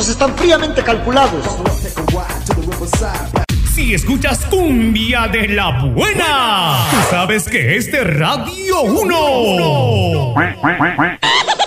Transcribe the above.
están fríamente calculados. Si escuchas cumbia de la buena, tú sabes que es de Radio 1.